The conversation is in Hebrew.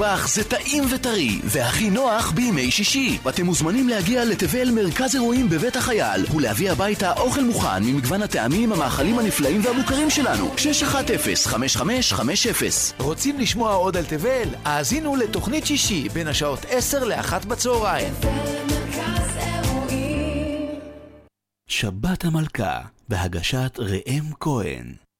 פח זה טעים וטרי, והכי נוח בימי שישי. אתם מוזמנים להגיע לתבל מרכז אירועים בבית החייל, ולהביא הביתה אוכל מוכן ממגוון הטעמים, המאכלים הנפלאים והמוכרים שלנו. 610-5550. רוצים לשמוע עוד על תבל? האזינו לתוכנית שישי בין השעות 10 ל-1 בצהריים. שבת המלכה בהגשת ראם כהן.